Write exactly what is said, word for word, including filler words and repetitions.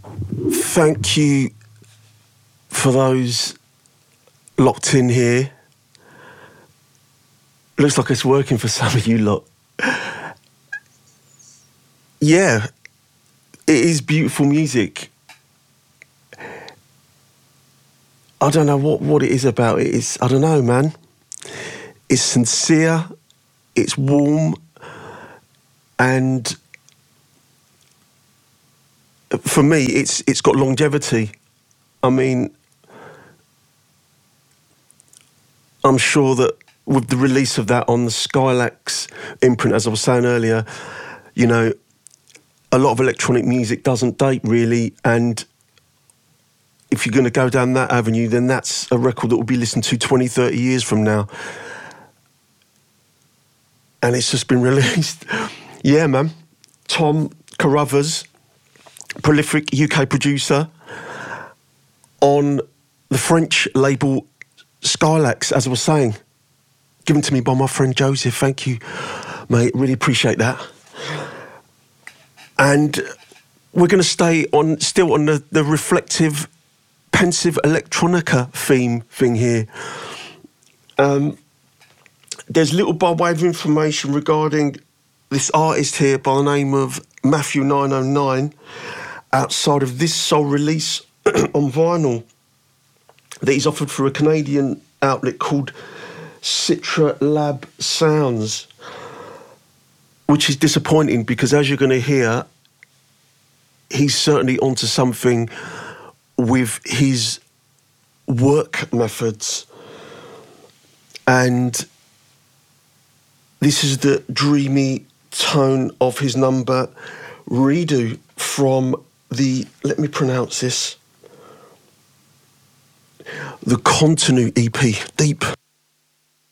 Thank you for those locked in here. Looks like it's working for some of you lot. Yeah, it is beautiful music. I don't know what, what it is about it. It's, I don't know, man. It's sincere, it's warm, and for me, it's it's got longevity. I mean, I'm sure that with the release of that on the Skylax imprint, as I was saying earlier, you know, a lot of electronic music doesn't date really, and if you're going to go down that avenue, then that's a record that will be listened to twenty, thirty years from now. And it's just been released. Yeah, man. Tom Carruthers, prolific U K producer, on the French label Skylax, as I was saying. Given to me by my friend Joseph. Thank you, mate. Really appreciate that. And we're going to stay on, still on the, the reflective, pensive electronica theme thing here. Um, there's little by way of information regarding this artist here by the name of Matthew nine oh nine, outside of this sole release on vinyl that he's offered through a Canadian outlet called Citra Lab Sounds, which is disappointing because, as you're going to hear, he's certainly onto something with his work methods. And this is the dreamy tone of his number Redo from the, let me pronounce this, the Contenu E P. Deep.